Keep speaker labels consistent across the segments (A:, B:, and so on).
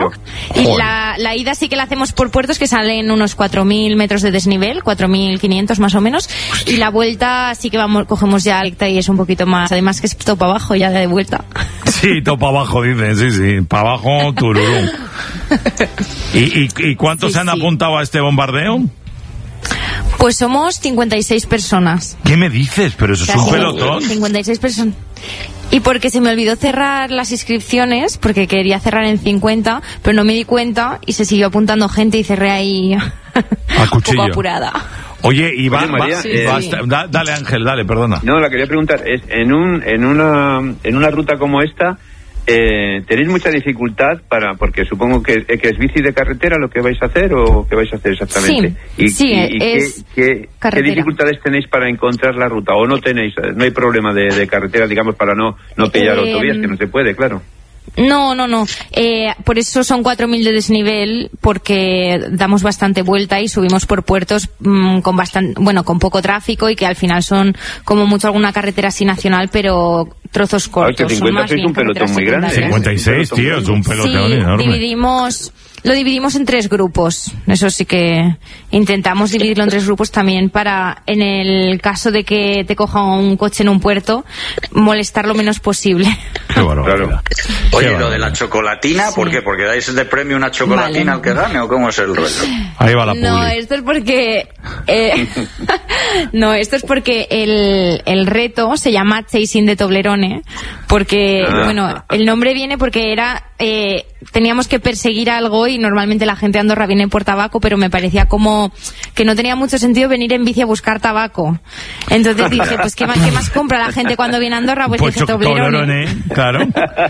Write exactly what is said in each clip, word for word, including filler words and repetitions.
A: Claro.
B: Y la, la ida sí que la hacemos por puertos que salen unos cuatro mil metros de desnivel, cuatro mil quinientos más o menos. Y la vuelta sí que vamos, cogemos ya y es un poquito más. Además que es topa abajo ya de vuelta.
C: Sí, topa abajo, dicen, sí, sí. Para abajo, tururú. ¿Y, y, y cuántos
B: Sí,
C: se han
B: sí.
C: apuntado a este bombardeo?
B: Pues somos cincuenta y seis personas.
C: ¿Qué me dices? Pero eso es un
B: Casi
C: pelotón.
B: cincuenta y seis personas. Y porque se me olvidó cerrar las inscripciones, porque quería cerrar en cincuenta, pero no me di cuenta y se siguió apuntando gente y cerré ahí
C: A
B: un
C: cuchillo.
B: poco apurada.
C: Oye, y va,
A: Oye, María,
C: va-
A: eh,
C: va-
B: sí.
C: da- dale Ángel, dale, perdona.
A: No, la quería preguntar, es en un en una en una ruta como esta, eh, ¿tenéis mucha dificultad para, porque supongo que, que es bici de carretera lo que vais a hacer o qué vais a hacer exactamente?
B: Sí,
A: y,
B: sí,
A: y- y
B: es
A: qué, qué-
B: carretera.
A: ¿qué dificultades tenéis para encontrar la ruta o no tenéis, no hay problema de, de carretera, digamos, para no no pillar
B: Eh,
A: autovías, que no se puede, claro?
B: No, no, no. Eh, por eso son cuatro mil de desnivel, porque damos bastante vuelta y subimos por puertos mmm, con bastante, bueno, con poco tráfico y que al final son como mucho alguna carretera así nacional, pero trozos cortos.
A: que
B: son
A: cincuenta
B: más
A: sois
B: bien
A: un pelotón
B: carreteras
A: muy grande, ¿eh?
B: secundarias.
C: cincuenta y seis, tío, es un pelotón
B: Sí,
C: enorme.
B: dividimos, lo dividimos en tres grupos. Eso sí que intentamos dividirlo en tres grupos también para, en el caso de que te coja un coche en un puerto, molestar lo menos posible.
C: Qué barbaridad.
A: Claro.
D: Oye,
C: Qué
D: lo de la
C: barbaridad.
D: chocolatina, ¿por
B: Sí.
D: qué? ¿Porque dais de premio una chocolatina
B: Vale.
D: al que gane o cómo es el rollo?
C: Ahí va la
B: No,
C: publi.
B: esto es porque... eh, no, esto es porque el, el reto se llama Chasing de Toblerone, porque,
A: Ah.
B: bueno, el nombre viene porque era... Eh, teníamos que perseguir algo y normalmente la gente de Andorra viene por tabaco, pero me parecía como que no tenía mucho sentido venir en bici a buscar tabaco. Entonces dije, pues ¿qué más, qué más compra la gente cuando viene a Andorra? Pues,
C: Pues
B: dije
C: cho-
B: Toblerone.
C: Toblerone, claro.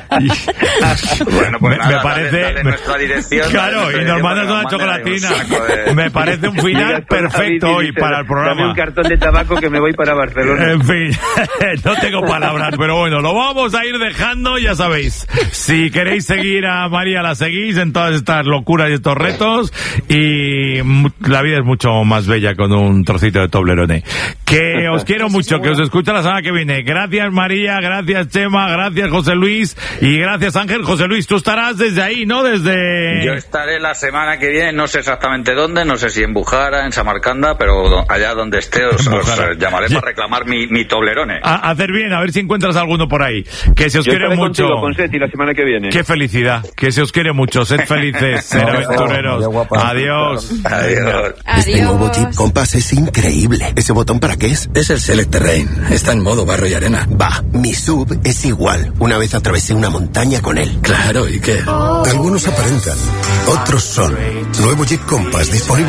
C: Y-
D: Bueno, pues
C: me,
D: nada,
C: me parece
D: dale- dale nuestra dirección,
C: claro,
D: dale nuestra
C: y nos
D: dirección
C: mandas
D: para
C: una
D: que nos manden ahí un
C: chocolatina.
D: saco de-
C: Me parece un final
A: Llegas con
C: perfecto
A: Javi y
C: hoy
A: dices,
C: para el
A: Dame
C: programa.
A: un cartón de tabaco que me voy para Barcelona.
C: En fin, no tengo palabras, pero bueno, lo vamos a ir dejando, ya sabéis. Si queréis seguir a María, la seguís en todas estas locuras y estos retos, y mu- la vida es mucho más bella con un trocito de Toblerone. Que os quiero mucho, que os escucho la semana que viene. Gracias María, gracias Chema, gracias José Luis, y gracias Ángel. José Luis, tú estarás desde ahí, ¿no? Desde...
D: Yo estaré la semana que viene, no sé exactamente dónde, no sé si en Bujara, en Samarcanda, pero do- allá donde esté os,
C: En
D: os,
C: Bujara.
D: eh, llamaré
C: Ya.
D: para reclamar mi, mi Toblerone.
C: A hacer bien, a ver si encuentras alguno por ahí. Que se os
A: Yo
C: quiere
A: estaré
C: mucho.
A: contigo, con Seti, la semana que viene.
C: Qué felicidad, que se os quiere mucho, sed felices, sed aventureros.
E: María guapa.
C: Adiós.
D: Adiós.
F: Este nuevo
B: Adiós.
F: Jeep Compass es increíble. ¿Ese botón para qué es?
E: Es el Select Terrain. Está en modo barro y arena.
F: Va, mi sub es igual. Una vez atravesé una montaña con él.
E: Claro, ¿y qué?
G: Algunos aparentan, otros son. Nuevo Jeep Compass disponible